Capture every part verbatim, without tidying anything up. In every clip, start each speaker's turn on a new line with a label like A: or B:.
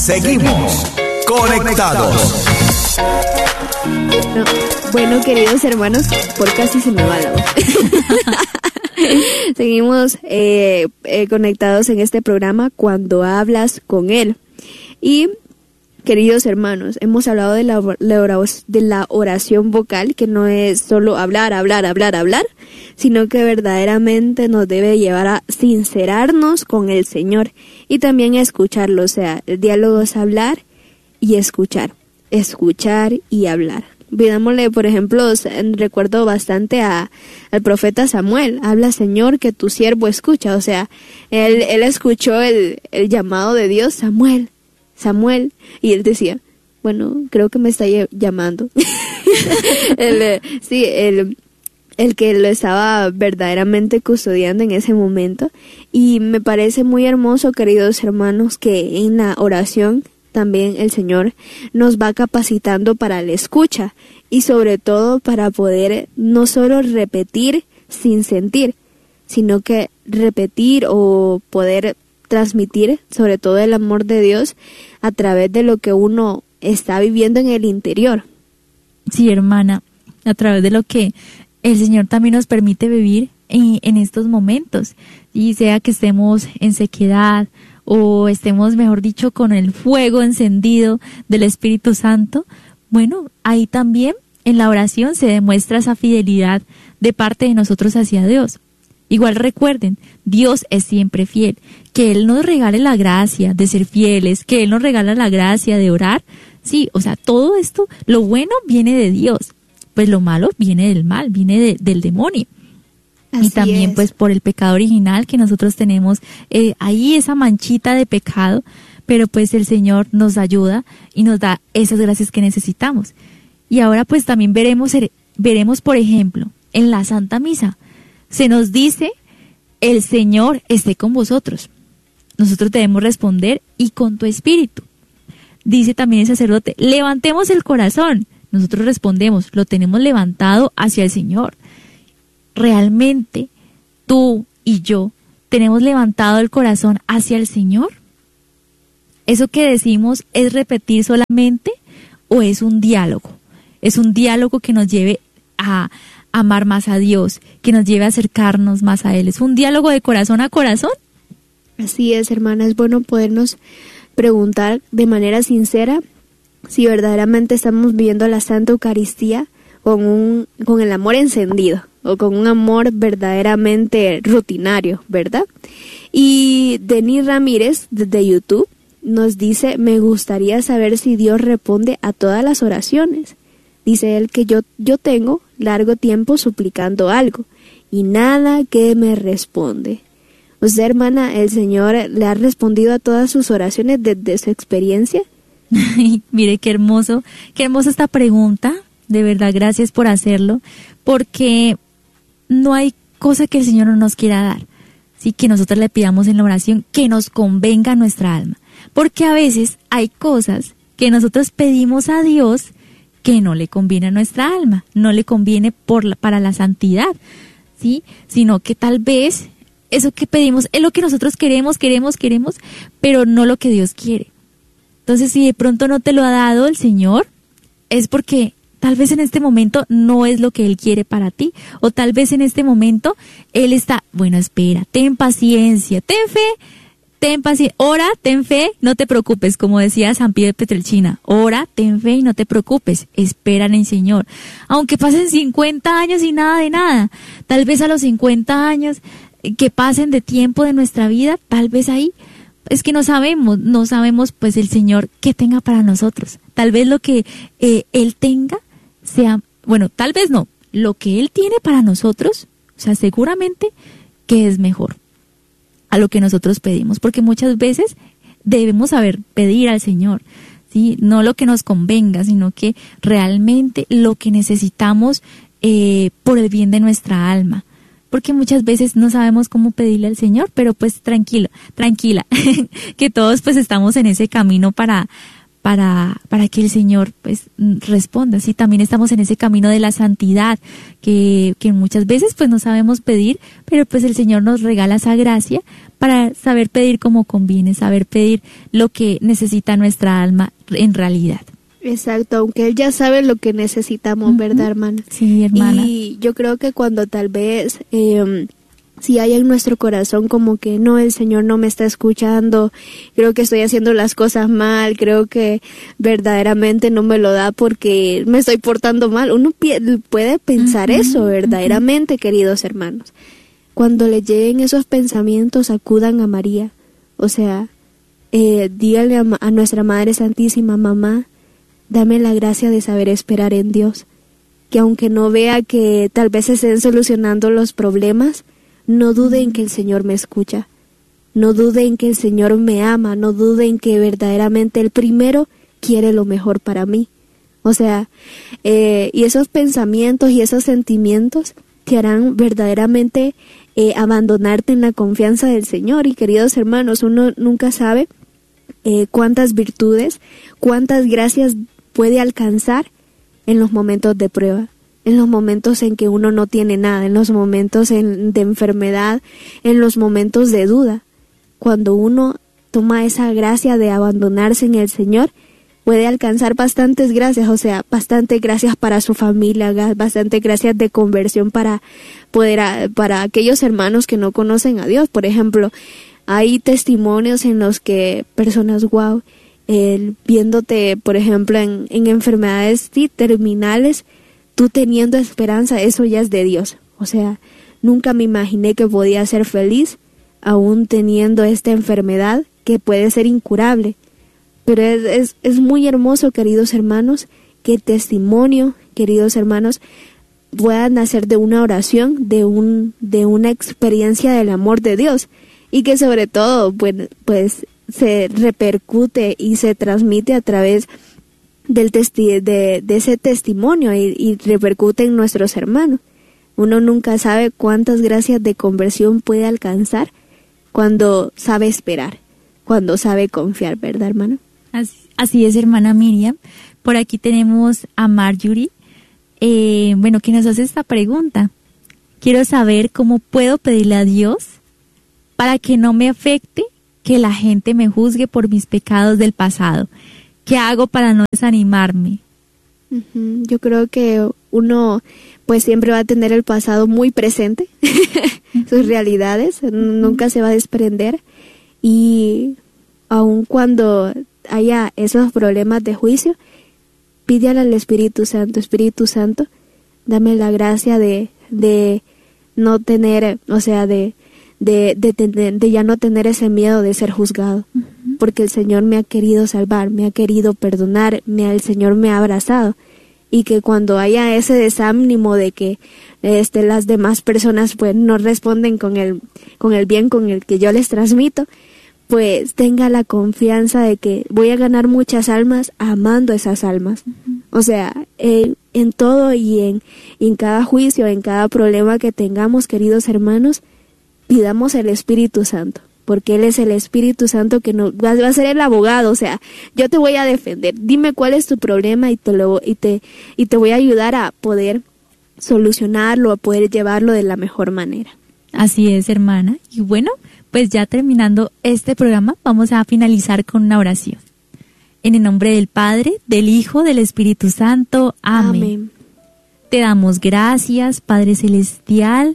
A: Seguimos conectados.
B: No, bueno, queridos hermanos, por casi se me va la voz. Seguimos eh, eh, conectados en este programa Cuando hablas con Él. Y, queridos hermanos, hemos hablado de la, de la oración vocal, que no es solo hablar, hablar, hablar, hablar, sino que verdaderamente nos debe llevar a sincerarnos con el Señor y también a escucharlo. O sea, el diálogo es hablar y escuchar, escuchar y hablar. Pidámosle, por ejemplo, recuerdo bastante a, al profeta Samuel: habla, Señor, que tu siervo escucha. O sea, él, él escuchó el, el llamado de Dios: Samuel, Samuel, y él decía, bueno, creo que me está llamando. el, sí, el, el que lo estaba verdaderamente custodiando en ese momento. Y me parece muy hermoso, queridos hermanos, que en la oración también el Señor nos va capacitando para la escucha y sobre todo para poder no solo repetir sin sentir, sino que repetir o poder transmitir sobre todo el amor de Dios a través de lo que uno está viviendo en el interior.
C: Sí, hermana, a través de lo que el Señor también nos permite vivir en, en estos momentos, y sea que estemos en sequedad o estemos, mejor dicho, con el fuego encendido del Espíritu Santo. Bueno, ahí también en la oración se demuestra esa fidelidad de parte de nosotros hacia Dios. Igual recuerden, Dios es siempre fiel, que Él nos regale la gracia de ser fieles, que Él nos regala la gracia de orar. Sí, o sea, todo esto, lo bueno viene de Dios, pues lo malo viene del mal, viene de, del demonio. Así y también es. Pues por el pecado original que nosotros tenemos, eh, ahí esa manchita de pecado, pero pues el Señor nos ayuda y nos da esas gracias que necesitamos. Y ahora pues también veremos, veremos por ejemplo, en la Santa Misa, se nos dice: el Señor esté con vosotros. Nosotros debemos responder: y con tu espíritu. Dice también el sacerdote: levantemos el corazón. Nosotros respondemos: lo tenemos levantado hacia el Señor. ¿Realmente tú y yo tenemos levantado el corazón hacia el Señor? ¿Eso que decimos es repetir solamente o es un diálogo? Es un diálogo que nos lleve a amar más a Dios, que nos lleve a acercarnos más a Él. ¿Es un diálogo de corazón a corazón?
B: Así es, hermana. Es bueno podernos preguntar de manera sincera si verdaderamente estamos viviendo la Santa Eucaristía con un con el amor encendido o con un amor verdaderamente rutinario, ¿verdad? Y Denis Ramírez, desde YouTube, nos dice: me gustaría saber si Dios responde a todas las oraciones. Dice él que yo, yo tengo largo tiempo suplicando algo y nada que me responde. ¿Usted, hermana, el Señor le ha respondido a todas sus oraciones desde su experiencia?
C: Mire qué hermoso, qué hermosa esta pregunta. De verdad, gracias por hacerlo, porque no hay cosa que el Señor no nos quiera dar, sí, que nosotros le pidamos en la oración que nos convenga a nuestra alma, porque a veces hay cosas que nosotros pedimos a Dios que no le conviene a nuestra alma, no le conviene por la, para la santidad, sí, sino que tal vez eso que pedimos es lo que nosotros queremos, queremos, queremos, pero no lo que Dios quiere. Entonces, si de pronto no te lo ha dado el Señor, es porque tal vez en este momento no es lo que Él quiere para ti, o tal vez en este momento Él está, bueno, espera, ten paciencia, ten fe, ten paciencia, ora, ten fe, no te preocupes, como decía San Pío de Pietrelcina, ora, ten fe y no te preocupes, espera en el Señor. Aunque pasen cincuenta años y nada de nada, tal vez a los cincuenta años que pasen de tiempo de nuestra vida, tal vez ahí, es que no sabemos, no sabemos pues el Señor qué tenga para nosotros. Tal vez lo que eh, Él tenga sea, bueno, tal vez no, lo que Él tiene para nosotros, o sea, seguramente que es mejor a lo que nosotros pedimos, porque muchas veces debemos saber pedir al Señor, ¿sí? No lo que nos convenga, sino que realmente lo que necesitamos eh, por el bien de nuestra alma, porque muchas veces no sabemos cómo pedirle al Señor, pero pues tranquilo, tranquila, que todos pues estamos en ese camino para, para, para que el Señor pues responda. Sí, también estamos en ese camino de la santidad, que, que muchas veces pues no sabemos pedir, pero pues el Señor nos regala esa gracia para saber pedir como conviene, saber pedir lo que necesita nuestra alma en realidad.
B: Exacto, aunque Él ya sabe lo que necesitamos, uh-huh. ¿verdad, hermana?
C: Sí, hermana.
B: Y yo creo que cuando tal vez... Eh, si hay en nuestro corazón como que no, el Señor no me está escuchando, creo que estoy haciendo las cosas mal, creo que verdaderamente no me lo da porque me estoy portando mal. Uno puede pensar uh-huh, eso verdaderamente, uh-huh. queridos hermanos. Cuando le lleguen esos pensamientos, acudan a María. O sea, eh, díganle a, a nuestra Madre Santísima, mamá, dame la gracia de saber esperar en Dios. Que aunque no vea que tal vez se estén solucionando los problemas, no dude en que el Señor me escucha, no dude en que el Señor me ama, no dude en que verdaderamente Él primero quiere lo mejor para mí. O sea, eh, y esos pensamientos y esos sentimientos te harán verdaderamente eh, abandonarte en la confianza del Señor. Y queridos hermanos, uno nunca sabe eh, cuántas virtudes, cuántas gracias puede alcanzar en los momentos de prueba. En los momentos en que uno no tiene nada, en los momentos en, de enfermedad, en los momentos de duda. Cuando uno toma esa gracia de abandonarse en el Señor, puede alcanzar bastantes gracias, o sea, bastantes gracias para su familia, bastantes gracias de conversión para poder, para aquellos hermanos que no conocen a Dios. Por ejemplo, hay testimonios en los que personas, wow, eh, viéndote, por ejemplo, en, en enfermedades sí, terminales, tú teniendo esperanza, eso ya es de Dios. O sea, nunca me imaginé que podía ser feliz aún teniendo esta enfermedad que puede ser incurable. Pero es, es, es muy hermoso, queridos hermanos, que el testimonio, queridos hermanos, pueda nacer de una oración, de un de una experiencia del amor de Dios. Y que sobre todo, pues, pues se repercute y se transmite a través del testi de, de ese testimonio y, y repercute en nuestros hermanos. Uno nunca sabe cuántas gracias de conversión puede alcanzar cuando sabe esperar, cuando sabe confiar, ¿verdad, hermano?
C: Así, así es, hermana Miriam. Por aquí tenemos a Marjorie, eh, bueno, que nos hace esta pregunta. Quiero saber cómo puedo pedirle a Dios para que no me afecte que la gente me juzgue por mis pecados del pasado. ¿Qué hago para no desanimarme?
B: Uh-huh. Yo creo que uno pues siempre va a tener el pasado muy presente, uh-huh. sus realidades, uh-huh. nunca se va a desprender, y aun cuando haya esos problemas de juicio, pídele al Espíritu Santo, Espíritu Santo, dame la gracia de, de no tener, o sea, de, de, de, tener, de ya no tener ese miedo de ser juzgado. Uh-huh. Porque el Señor me ha querido salvar, me ha querido perdonar, me, el Señor me ha abrazado. Y que cuando haya ese desánimo de que este, las demás personas pues no responden con el, con el bien con el que yo les transmito, pues tenga la confianza de que voy a ganar muchas almas amando esas almas. Uh-huh. O sea, eh, en todo y en, en cada juicio, en cada problema que tengamos, queridos hermanos, pidamos el Espíritu Santo. Porque Él es el Espíritu Santo que nos va, va a ser el abogado. O sea, yo te voy a defender. Dime cuál es tu problema y te lo y te y te voy a ayudar a poder solucionarlo, a poder llevarlo de la mejor manera.
C: Así es, hermana. Y bueno, pues ya terminando este programa, vamos a finalizar con una oración. En el nombre del Padre, del Hijo, del Espíritu Santo. Amén. Amén. Te damos gracias, Padre Celestial.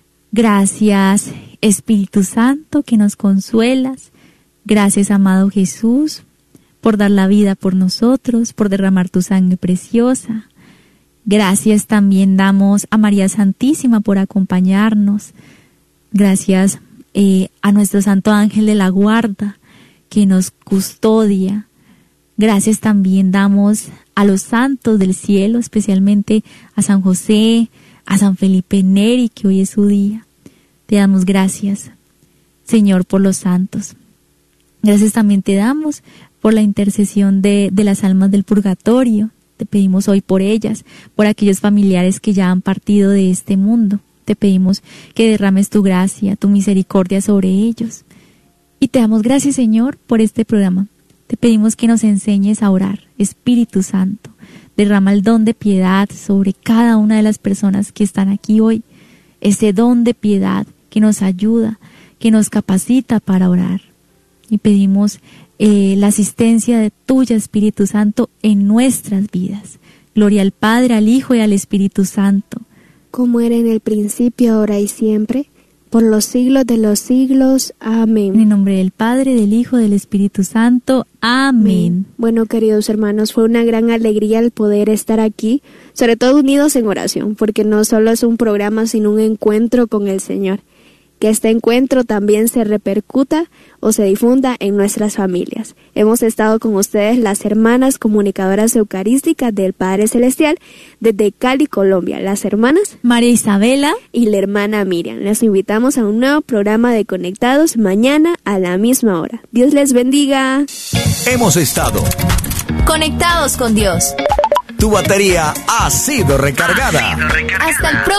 C: Gracias, Espíritu Santo, que nos consuelas. Gracias, amado Jesús, por dar la vida por nosotros, por derramar tu sangre preciosa. Gracias también damos a María Santísima por acompañarnos. Gracias eh, a nuestro Santo Ángel de la Guarda, que nos custodia. Gracias también damos a los santos del cielo, especialmente a San José, a San Felipe Neri, que hoy es su día. Te damos gracias, Señor, por los santos. Gracias también te damos por la intercesión de, de las almas del purgatorio. Te pedimos hoy por ellas, por aquellos familiares que ya han partido de este mundo. Te pedimos que derrames tu gracia, tu misericordia sobre ellos. Y te damos gracias, Señor, por este programa. te pedimos que nos enseñes a orar. Espíritu Santo, derrama el don de piedad sobre cada una de las personas que están aquí hoy. Ese don de piedad que nos ayuda, que nos capacita para orar. Y pedimos eh, la asistencia de tuya, Espíritu Santo, en nuestras vidas. Gloria al Padre, al Hijo y al Espíritu Santo.
B: Como era en el principio, ahora y siempre, por los siglos de los siglos. Amén.
C: En el nombre del Padre, del Hijo, del Espíritu Santo. Amén.
B: Bueno, queridos hermanos, fue una gran alegría el poder estar aquí, sobre todo unidos en oración, porque no solo es un programa, sino un encuentro con el Señor. Que este encuentro también se repercuta o se difunda en nuestras familias. Hemos estado con ustedes las hermanas comunicadoras eucarísticas del Padre Celestial desde Cali, Colombia, las hermanas
C: María Isabela
B: y la hermana Miriam. Les invitamos a un nuevo programa de Conectados mañana a la misma hora. Dios les bendiga.
A: Hemos estado
D: conectados con Dios.
A: Tu batería ha sido recargada.
D: Hasta el próximo.